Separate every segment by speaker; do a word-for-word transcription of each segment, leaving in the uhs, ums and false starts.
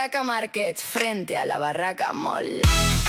Speaker 1: Barraca Market, frente a la Barraca Mall.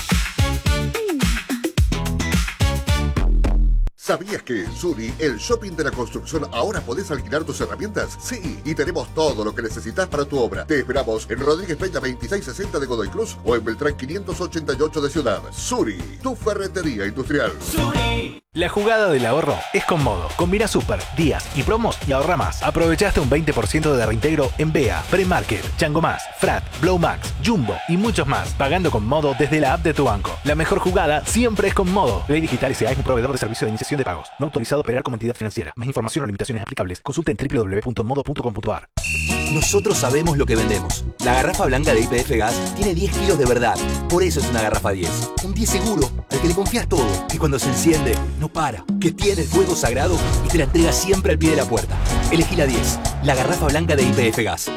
Speaker 2: ¿Sabías que en Suri, el shopping de la construcción, ahora podés alquilar tus herramientas? Sí, y tenemos todo lo que necesitas para tu obra. Te esperamos en Rodríguez Peña veintiséis sesenta de Godoy Cruz o en Beltrán quinientos ochenta y ocho de Ciudad. Suri, tu ferretería industrial.
Speaker 3: Suri. La jugada del ahorro es con Modo. Combina super, días y promos y ahorra más. Aprovechaste un veinte por ciento de reintegro en Bea, Premarket, Chango Más, Frat, Blow Max, Jumbo y muchos más. Pagando con Modo desde la app de tu banco. La mejor jugada siempre es con Modo. Ley Digital S A es un proveedor de servicio de iniciación de pagos. No autorizado a operar como entidad financiera. Más información o limitaciones aplicables. Consulta en doble u doble u doble u punto modo punto com punto a r.
Speaker 4: Nosotros sabemos lo que vendemos. La garrafa blanca de Y P F Gas tiene diez kilos de verdad. Por eso es una garrafa diez. Un diez seguro, al que le confías todo. Que cuando se enciende, no para. Que tiene el fuego sagrado y te la entrega siempre al pie de la puerta. Elegí la diez. La garrafa blanca de Y P F Gas.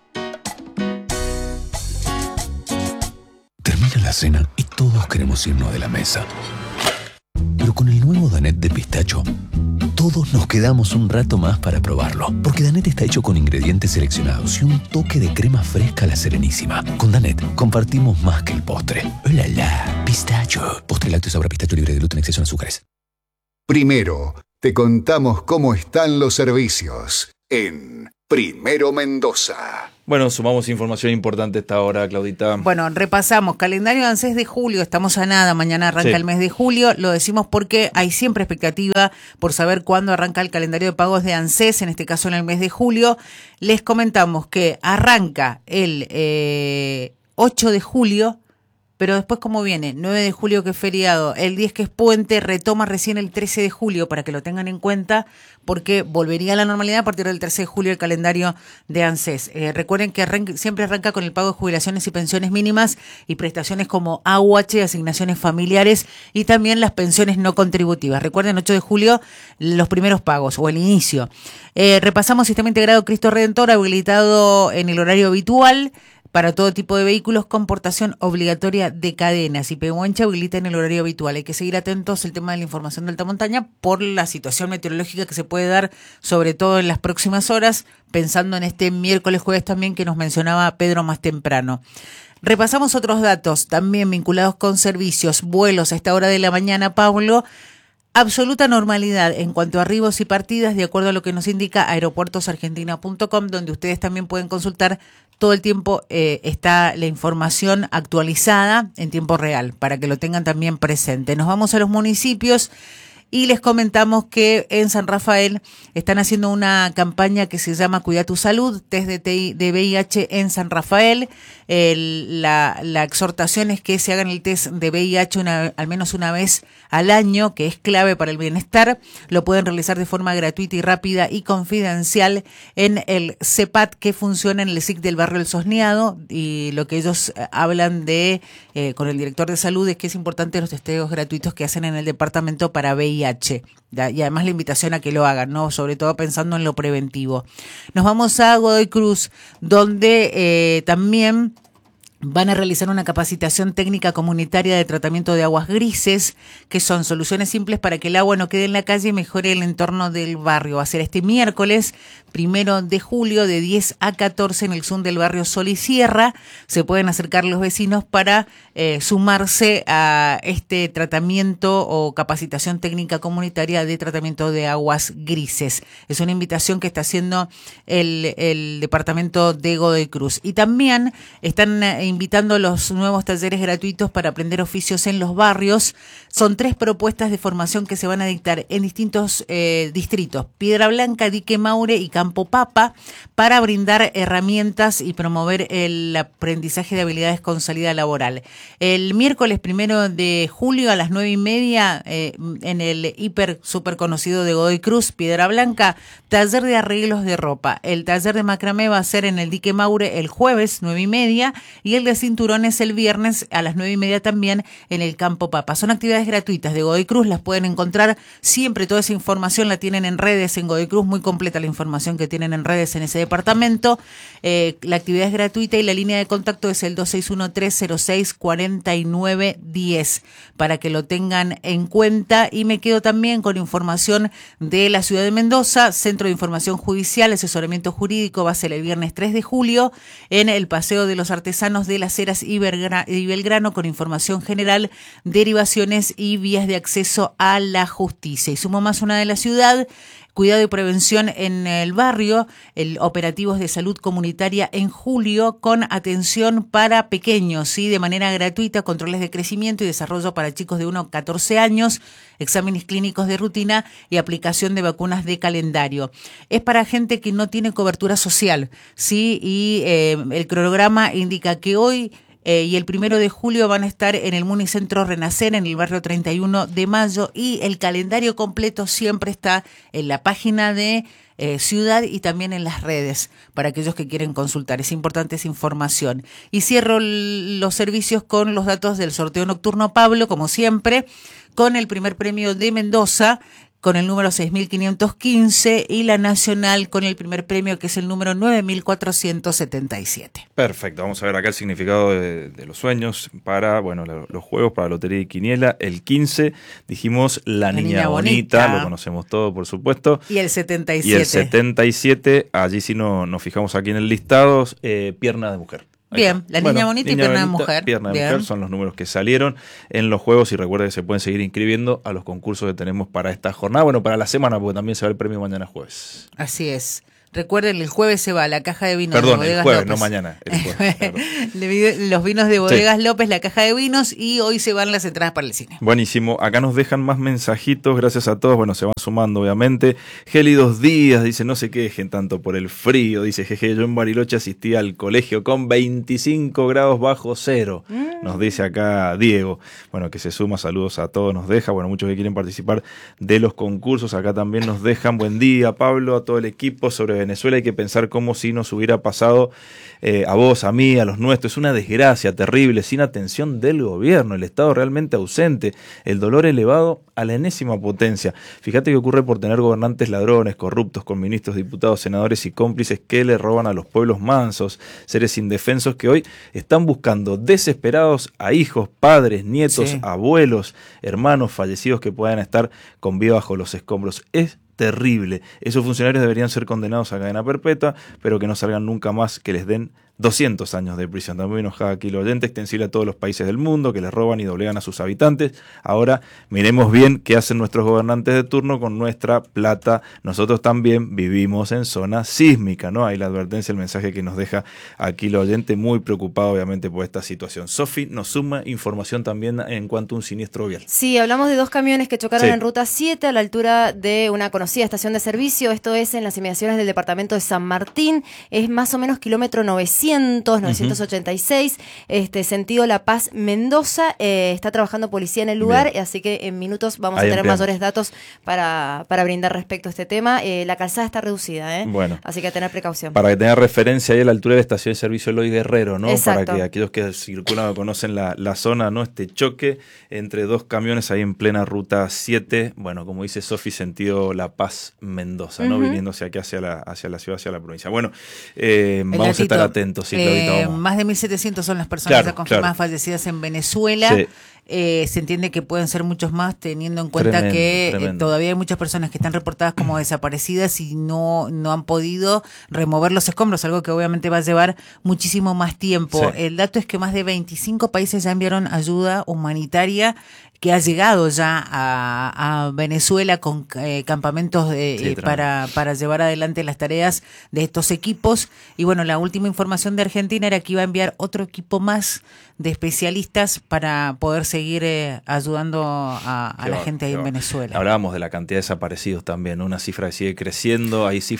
Speaker 5: Termina la cena y todos queremos irnos de la mesa. Pero con el nuevo Danette de pistacho, todos nos quedamos un rato más para probarlo. Porque Danette está hecho con ingredientes seleccionados y un toque de crema fresca a la Serenísima. Con Danette compartimos más que el postre. ¡Hola, la! Pistacho. Postre lácteo sabor a pistacho libre de gluten, exceso en azúcares.
Speaker 6: Primero, te contamos cómo están los servicios en Primero Mendoza.
Speaker 7: Bueno, sumamos información importante a esta hora, Claudita.
Speaker 8: Bueno, repasamos. Calendario de ANSES de julio. Estamos a nada. Mañana arranca sí. el mes de julio. Lo decimos porque hay siempre expectativa por saber cuándo arranca el calendario de pagos de ANSES, en este caso en el mes de julio. Les comentamos que arranca el eh, ocho de julio. Pero después, ¿cómo viene? nueve de julio, que es feriado, el diez, que es puente, retoma recién el trece de julio, para que lo tengan en cuenta, porque volvería a la normalidad a partir del trece de julio el calendario de ANSES. Eh, recuerden que arranca, siempre arranca con el pago de jubilaciones y pensiones mínimas y prestaciones como A U H, asignaciones familiares y también las pensiones no contributivas. Recuerden, ocho de julio, los primeros pagos o el inicio. Eh, repasamos Sistema Integrado Cristo Redentor, habilitado en el horario habitual para todo tipo de vehículos con portación obligatoria de cadenas. Y Pehuenche habilita en el horario habitual. Hay que seguir atentos al tema de la información de alta montaña por la situación meteorológica que se puede dar, sobre todo en las próximas horas, pensando en este miércoles, jueves también, que nos mencionaba Pedro más temprano. Repasamos otros datos también vinculados con servicios, vuelos a esta hora de la mañana, Pablo. Absoluta normalidad en cuanto a arribos y partidas, de acuerdo a lo que nos indica aeropuertos argentina punto com, donde ustedes también pueden consultar todo el tiempo. Eh, está la información actualizada en tiempo real, para que lo tengan también presente. Nos vamos a los municipios y les comentamos que en San Rafael están haciendo una campaña que se llama Cuida tu Salud, test de, T I, de V I H en San Rafael. El, la, la exhortación es que se hagan el test de V I H una, al menos una vez al año, que es clave para el bienestar. Lo pueden realizar de forma gratuita y rápida y confidencial en el CEPAT, que funciona en el S I C del barrio El Sosneado. Y lo que ellos hablan de eh, con el director de salud es que es importante los testeos gratuitos que hacen en el departamento para V I H. Y además la invitación a que lo hagan, ¿no? Sobre todo pensando en lo preventivo. Nos vamos a Godoy Cruz, donde eh, también van a realizar una capacitación técnica comunitaria de tratamiento de aguas grises, que son soluciones simples para que el agua no quede en la calle y mejore el entorno del barrio. Va a ser este miércoles, primero de julio, de diez a catorce, en el Zoom del barrio Sol y Sierra. Se pueden acercar los vecinos para eh, sumarse a este tratamiento o capacitación técnica comunitaria de tratamiento de aguas grises. Es una invitación que está haciendo el, el departamento de Godoy Cruz. Y también están eh, invitando los nuevos talleres gratuitos para aprender oficios en los barrios. Son tres propuestas de formación que se van a dictar en distintos eh, distritos: Piedra Blanca, Dique Maure y Campo Papa, para brindar herramientas y promover el aprendizaje de habilidades con salida laboral. El miércoles primero de julio a las nueve y media, eh, en el hiper super conocido de Godoy Cruz, Piedra Blanca, taller de arreglos de ropa. El taller de macramé va a ser en el Dique Maure el jueves, nueve y media, y el el de Cinturones el viernes a las nueve y media también en el Campo Papa. Son actividades gratuitas de Godoy Cruz, las pueden encontrar siempre, toda esa información la tienen en redes en Godoy Cruz, muy completa la información que tienen en redes en ese departamento. Eh, la actividad es gratuita y la línea de contacto es el dos seis uno tres cero seis cuatro nueve uno cero para que lo tengan en cuenta. Y me quedo también con información de la ciudad de Mendoza, Centro de Información Judicial, asesoramiento jurídico, va a ser el viernes tres de julio en el Paseo de los Artesanos de Las Heras y Belgrano, con información general, derivaciones y vías de acceso a la justicia. Y sumo más una de la ciudad. Cuidado y prevención en el barrio, el operativos de salud comunitaria en julio con atención para pequeños, ¿sí? De manera gratuita, controles de crecimiento y desarrollo para chicos de uno a catorce años, exámenes clínicos de rutina y aplicación de vacunas de calendario. Es para gente que no tiene cobertura social, ¿sí? Y eh, el cronograma indica que hoy Eh, y el primero de julio van a estar en el Municentro Renacer, en el barrio treinta y uno de mayo, y el calendario completo siempre está en la página de eh, Ciudad y también en las redes, para aquellos que quieren consultar. Es importante esa información. Y cierro l- los servicios con los datos del sorteo nocturno Pablo, como siempre, con el primer premio de Mendoza, con el número seis mil quinientos quince, y la nacional con el primer premio, que es el número nueve mil cuatrocientos setenta y siete.
Speaker 7: Perfecto, vamos a ver acá el significado de, de los sueños para, bueno, lo, los juegos, para Lotería y Quiniela. El quince, dijimos La, la Niña, niña bonita, bonita, lo conocemos todo, por supuesto.
Speaker 8: Y el setenta y siete.
Speaker 7: Y el setenta y siete, allí sí no, nos fijamos aquí en el listado, eh, Pierna de Mujer.
Speaker 8: Bien, La Niña bueno, Bonita niña y Pierna bonita, de Mujer.
Speaker 7: Pierna de
Speaker 8: Bien.
Speaker 7: Mujer son los números que salieron en los juegos, y recuerden que se pueden seguir inscribiendo a los concursos que tenemos para esta jornada, bueno, para la semana, porque también se va el premio mañana jueves.
Speaker 8: Así es. Recuerden, el jueves se va a la caja de vinos
Speaker 7: Perdón,
Speaker 8: de Bodegas
Speaker 7: el jueves,
Speaker 8: López.
Speaker 7: no mañana. El jueves,
Speaker 8: los vinos de Bodegas
Speaker 7: sí.
Speaker 8: López, la caja de vinos, y hoy se van las entradas para el cine.
Speaker 7: Buenísimo. Acá nos dejan más mensajitos, gracias a todos. Bueno, se van sumando, obviamente. Gélidos días, dice, no se quejen tanto por el frío. Dice, jeje, yo en Bariloche asistí al colegio con veinticinco grados bajo cero. Mm. Nos dice acá Diego. Bueno, que se suma, saludos a todos, nos deja. Bueno, muchos que quieren participar de los concursos. Acá también nos dejan, buen día, Pablo, a todo el equipo. Sobre Venezuela hay que pensar como si nos hubiera pasado eh, a vos, a mí, a los nuestros. Es una desgracia terrible, sin atención del gobierno, el Estado realmente ausente, el dolor elevado a la enésima potencia. Fíjate que ocurre por tener gobernantes ladrones, corruptos, con ministros, diputados, senadores y cómplices que le roban a los pueblos mansos, seres indefensos que hoy están buscando desesperados a hijos, padres, nietos, sí. abuelos, hermanos fallecidos que puedan estar con vida bajo los escombros. Es terrible. Esos funcionarios deberían ser condenados a cadena perpetua, pero que no salgan nunca más, que les den doscientos años de prisión. También enojada aquí el oyente, extensible a todos los países del mundo que les roban y doblegan a sus habitantes. Ahora miremos bien qué hacen nuestros gobernantes de turno con nuestra plata. Nosotros también vivimos en zona sísmica, ¿no? Hay la advertencia, el mensaje que nos deja aquí el oyente, muy preocupado obviamente por esta situación. Sofi nos suma información también en cuanto a un siniestro vial.
Speaker 9: Sí, hablamos de dos camiones que chocaron
Speaker 7: sí.
Speaker 9: en ruta siete a la altura de una conocida estación de servicio. Esto es en las inmediaciones del departamento de San Martín. Es más o menos kilómetro novecientos, novecientos ochenta y seis, uh-huh. este, sentido La Paz, Mendoza. Eh, está trabajando policía en el lugar, bien. Así que en minutos vamos Ahí a tener empleamos. mayores datos para, para brindar respecto a este tema. Eh, la calzada está reducida, ¿eh?
Speaker 7: Bueno.
Speaker 9: Así que a tener precaución.
Speaker 7: Para que tenga referencia ahí a la altura de la estación de servicio Eloy Guerrero, ¿no?
Speaker 9: Exacto.
Speaker 7: Para que aquellos que circulan o conocen la, la zona, ¿no? Este choque entre dos camiones ahí en plena ruta siete, bueno, como dice Sofi, sentido La Paz, Mendoza, ¿no? Uh-huh. Viniéndose aquí hacia la, hacia la ciudad, hacia la provincia. Bueno, eh, vamos gatito. a estar atentos. Sí,
Speaker 8: eh, más de mil setecientos son las personas claro, ya confirmadas claro. fallecidas en Venezuela. Sí. Eh, se entiende que pueden ser muchos más, teniendo en cuenta tremendo, que eh, todavía hay muchas personas que están reportadas como desaparecidas y no, no han podido remover los escombros, algo que obviamente va a llevar muchísimo más tiempo. Sí. El dato es que más de veinticinco países ya enviaron ayuda humanitaria, que ha llegado ya a, a Venezuela con eh, campamentos de, sí, eh, para, para llevar adelante las tareas de estos equipos. Y bueno, la última información de Argentina era que iba a enviar otro equipo más de especialistas para poder seguir eh, ayudando a, a la va, gente ahí en va. Venezuela.
Speaker 7: Hablábamos de la cantidad de desaparecidos también, una cifra que sigue creciendo, hay cifras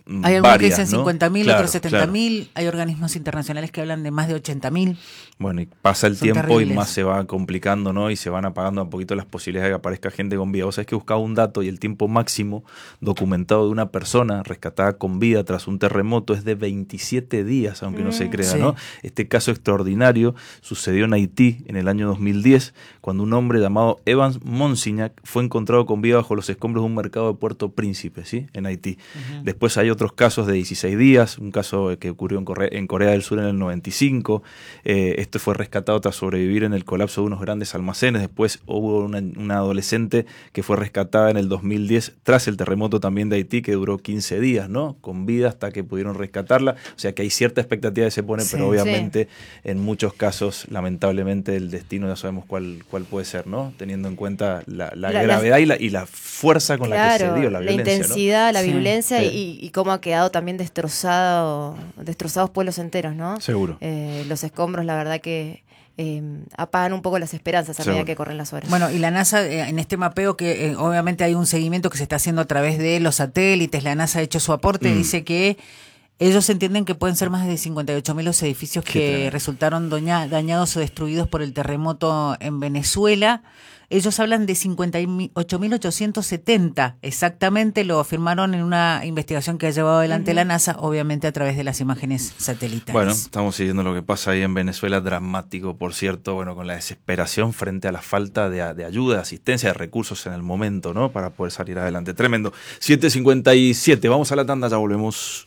Speaker 8: Hay algunos
Speaker 7: varias,
Speaker 8: que dicen
Speaker 7: ¿no?
Speaker 8: cincuenta mil,
Speaker 7: Claro,
Speaker 8: otros setenta mil.
Speaker 7: claro.
Speaker 8: Hay organismos internacionales que hablan de más de ochenta mil.
Speaker 7: Bueno, y pasa el
Speaker 8: Son
Speaker 7: tiempo
Speaker 8: terribles.
Speaker 7: y más se va complicando, ¿no? Y se van apagando un poquito las posibilidades de que aparezca gente con vida. Vos sabés que buscaba un dato y el tiempo máximo documentado de una persona rescatada con vida tras un terremoto es de veintisiete días, aunque mm, no se crea,
Speaker 8: sí.
Speaker 7: ¿no? Este caso extraordinario sucedió en Haití en el año dos mil diez, cuando un hombre llamado Evans Monsignac fue encontrado con vida bajo los escombros de un mercado de Puerto Príncipe, ¿sí? En Haití. Uh-huh. Después hay otros casos de dieciséis días, un caso que ocurrió en Corea, en Corea del Sur en el noventa y cinco. Eh, este fue rescatado tras sobrevivir en el colapso de unos grandes almacenes. Después hubo una, una adolescente que fue rescatada en el dos mil diez tras el terremoto también de Haití, que duró quince días, ¿no? Con vida hasta que pudieron rescatarla. O sea que hay cierta expectativa que se pone, sí, pero obviamente sí. en muchos casos, lamentablemente, el destino ya sabemos cuál, cuál puede ser, ¿no? Teniendo en cuenta la, la, la gravedad la, y, la, y la fuerza con claro, la que se dio la violencia.
Speaker 9: La intensidad, ¿no? la
Speaker 7: sí,
Speaker 9: violencia
Speaker 7: sí.
Speaker 9: Y, y cómo ha quedado también destrozado, destrozados pueblos enteros, ¿no?
Speaker 7: Seguro.
Speaker 9: Eh, los escombros, la verdad que eh, apagan un poco las esperanzas a medida que corren las horas.
Speaker 8: Bueno, y la NASA, eh, en este mapeo que eh, obviamente hay un seguimiento que se está haciendo a través de los satélites, la NASA ha hecho su aporte, mm. dice que ellos entienden que pueden ser más de cincuenta y ocho mil los edificios Qué que tremendo. resultaron doña, dañados o destruidos por el terremoto en Venezuela. Ellos hablan de cincuenta y ocho mil ochocientos setenta, exactamente, lo afirmaron en una investigación que ha llevado adelante uh-huh. la NASA, obviamente a través de las imágenes satelitales.
Speaker 7: Bueno, estamos siguiendo lo que pasa ahí en Venezuela, dramático, por cierto, bueno, con la desesperación frente a la falta de, de ayuda, de asistencia, de recursos en el momento, ¿no? Para poder salir adelante. Tremendo. siete cincuenta y siete, vamos a la tanda, ya volvemos.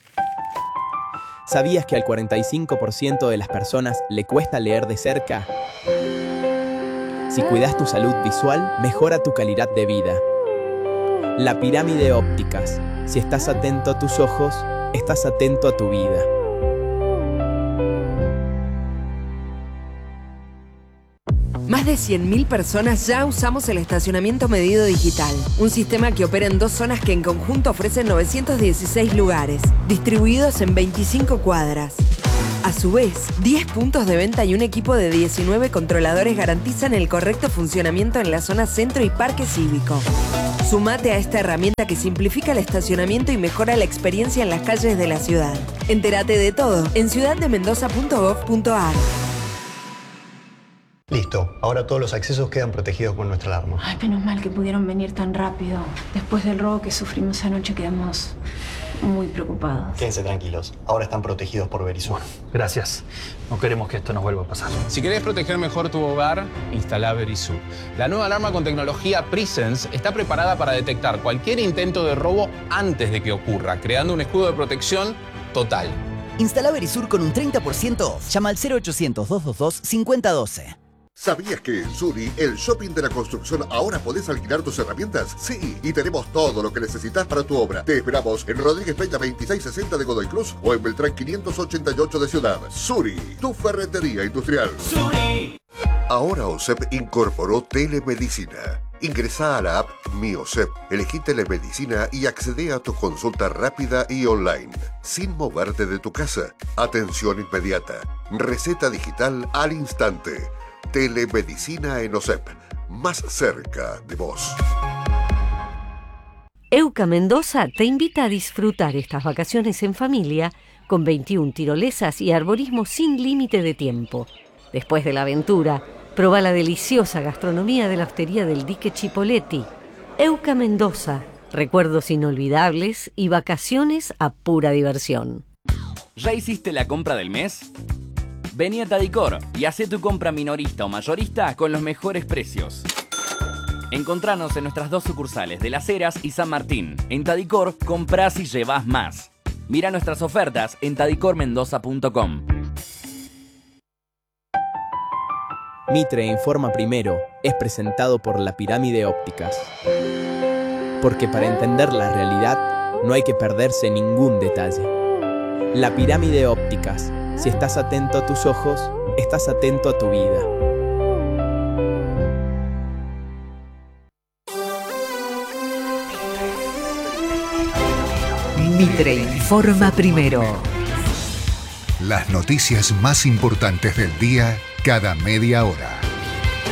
Speaker 10: ¿Sabías que al cuarenta y cinco por ciento de las personas le cuesta leer de cerca? Si cuidas tu salud visual, mejora tu calidad de vida. La pirámide ópticas. Si estás atento a tus ojos, estás atento a tu vida.
Speaker 11: Más de cien mil personas ya usamos el estacionamiento medido digital, un sistema que opera en dos zonas que en conjunto ofrecen novecientos dieciséis lugares, distribuidos en veinticinco cuadras. A su vez, diez puntos de venta y un equipo de diecinueve controladores garantizan el correcto funcionamiento en la zona centro y parque cívico. Sumate a esta herramienta que simplifica el estacionamiento y mejora la experiencia en las calles de la ciudad. Entérate de todo en ciudad de mendoza punto gov punto a r.
Speaker 12: Listo, ahora todos los accesos quedan protegidos con nuestra alarma.
Speaker 13: Ay, menos mal que pudieron venir tan rápido. Después del robo que sufrimos anoche quedamos muy preocupados.
Speaker 12: Quédense tranquilos, ahora están protegidos por Verisur.
Speaker 14: Gracias, no queremos que esto nos vuelva a pasar.
Speaker 15: Si querés proteger mejor tu hogar, instala Verisur. La nueva alarma con tecnología Presence está preparada para detectar cualquier intento de robo antes de que ocurra, creando un escudo de protección total.
Speaker 16: Instala Verisur con un treinta por ciento off. Llama al cero ochocientos, dos dos dos, cinco cero uno dos.
Speaker 2: ¿Sabías que en Suri, el shopping de la construcción, ahora podés alquilar tus herramientas? Sí, y tenemos todo lo que necesitas para tu obra. Te esperamos en Rodríguez Peña veintiséis sesenta de Godoy Cruz o en Beltrán quinientos ochenta y ocho de Ciudad. Suri, tu ferretería industrial. Suri. Ahora OSEP incorporó telemedicina. Ingresá a la app Mi OSEP, elegí telemedicina y accede a tu consulta rápida y online, sin moverte de tu casa. Atención inmediata, receta digital al instante. Telemedicina en OSEP, más cerca de vos.
Speaker 17: Euca Mendoza te invita a disfrutar estas vacaciones en familia con veintiuna tirolesas y arborismo sin límite de tiempo. Después de la aventura, proba la deliciosa gastronomía de la hostería del Dique Chipoletti. Euca Mendoza, recuerdos inolvidables y vacaciones a pura diversión.
Speaker 18: ¿Ya hiciste la compra del mes? Vení a Tadicor y hacé tu compra minorista o mayorista con los mejores precios. Encontranos en nuestras dos sucursales de Las Heras y San Martín. En Tadicor, comprás y llevás más. Mira nuestras ofertas en tadicor mendoza punto com.
Speaker 10: Mitre Informa Primero es presentado por la Pirámide Ópticas. Porque para entender la realidad no hay que perderse ningún detalle. La Pirámide Ópticas. Si estás atento a tus ojos, estás atento a tu vida.
Speaker 19: Mitre Informa Primero.
Speaker 6: Las noticias más importantes del día cada media hora.